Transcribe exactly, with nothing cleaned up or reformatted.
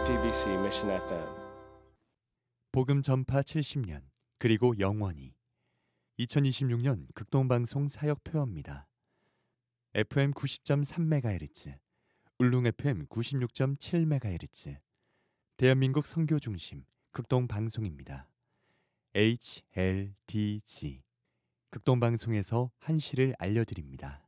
아르티비씨 Mission 에프엠. 복음 전파 칠십 년 그리고 영원히 이천이십육 년 극동방송 사역표어입니다. 에프엠 구십 점 삼 메가헤르츠, 울릉 에프엠 구십육 점 칠 메가헤르츠, 대한민국 선교중심 극동방송입니다. 에이치엘디지 극동방송에서 한시를 알려드립니다.